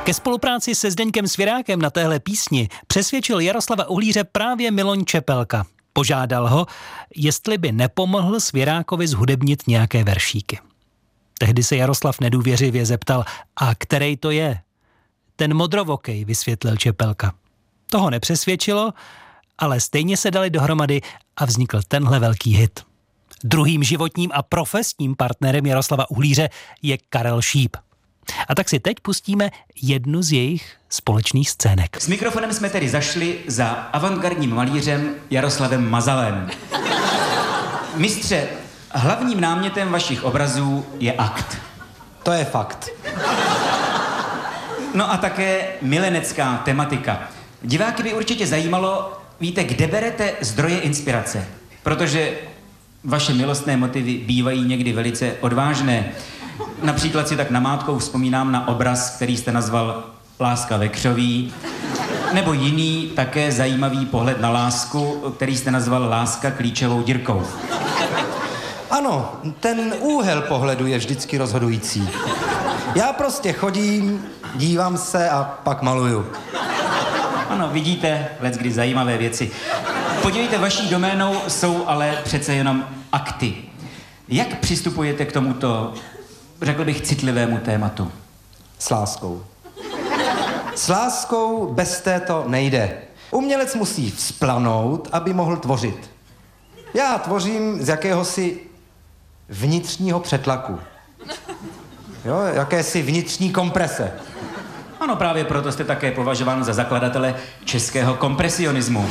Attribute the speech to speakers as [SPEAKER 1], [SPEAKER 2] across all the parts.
[SPEAKER 1] Ke spolupráci se Zdeňkem Svěrákem na téhle písni přesvědčil Jaroslava Uhlíře právě Miloň Čepelka. Požádal ho, jestli by nepomohl Svěrákovi zhudebnit nějaké veršíky. Tehdy se Jaroslav nedůvěřivě zeptal, a který to je? Ten modrovokej, vysvětlil Čepelka. Toho nepřesvědčilo, ale stejně se dali dohromady a vznikl tenhle velký hit. Druhým životním a profesním partnerem Jaroslava Uhlíře je Karel Šíp. A tak si teď pustíme jednu z jejich společných scének.
[SPEAKER 2] S mikrofonem jsme tedy zašli za avantgardním malířem Jaroslavem Mazalem. Mistře, hlavním námětem vašich obrazů je akt.
[SPEAKER 3] To je fakt.
[SPEAKER 2] No a také milenecká tematika. Diváky by určitě zajímalo, víte, kde berete zdroje inspirace. Protože vaše milostné motivy bývají někdy velice odvážné. Například si tak namátkou vzpomínám na obraz, který jste nazval Láska ve křoví, nebo jiný, také zajímavý pohled na lásku, který jste nazval Láska klíčovou dírkou.
[SPEAKER 3] Ano, ten úhel pohledu je vždycky rozhodující. Já prostě chodím, dívám se a pak maluju.
[SPEAKER 2] Ano, vidíte, leckdy zajímavé věci. Podívejte, vaší doménou jsou ale přece jenom akty. Jak přistupujete k tomuto, řekl bych, citlivému tématu?
[SPEAKER 3] S láskou. S láskou bez této nejde. Umělec musí vzplanout, aby mohl tvořit. Já tvořím z jakéhosi vnitřního přetlaku. Jo, jakési vnitřní komprese.
[SPEAKER 2] Ano, právě proto jste také považován za zakladatele českého kompresionismu.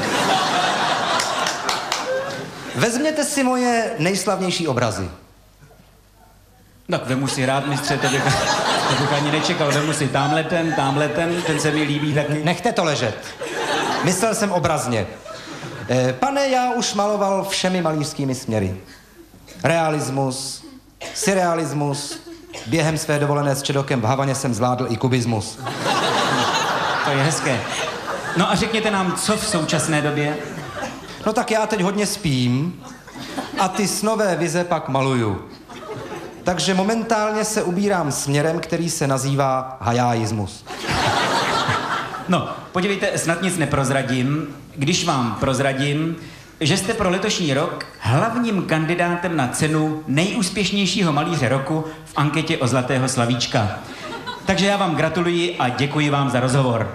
[SPEAKER 3] Vezměte si moje nejslavnější obrazy.
[SPEAKER 2] Tak vemu si rád, mistře, to bych ani nečekal. Vemu si tamhle ten se mi líbí taky.
[SPEAKER 3] Nechte to ležet. Myslel jsem obrazně. Pane, já už maloval všemi malířskými směry. Realismus, surrealismus, během své dovolené s Čedokem v Havaně jsem zvládl i kubismus.
[SPEAKER 2] To je hezké. No a řekněte nám, co v současné době?
[SPEAKER 3] No tak já teď hodně spím a ty snové vize pak maluju. Takže momentálně se ubírám směrem, který se nazývá hajáismus.
[SPEAKER 2] No, podívejte, snad nic neprozradím, když vám prozradím, že jste pro letošní rok hlavním kandidátem na cenu nejúspěšnějšího malíře roku v anketě o Zlatého slavíčka. Takže já vám gratuluji a děkuji vám za rozhovor.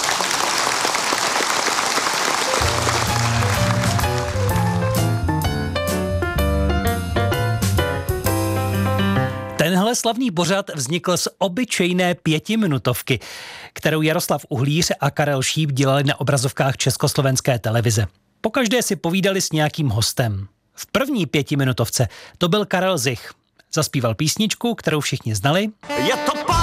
[SPEAKER 1] Tenhle slavný pořad vznikl z obyčejné 5minutovky, kterou Jaroslav Uhlíř a Karel Šíp dělali na obrazovkách Československé televize. Pokaždé si povídali s nějakým hostem. V první 5minutovce to byl Karel Zich. Zaspíval písničku, kterou všichni znali.
[SPEAKER 4] Je to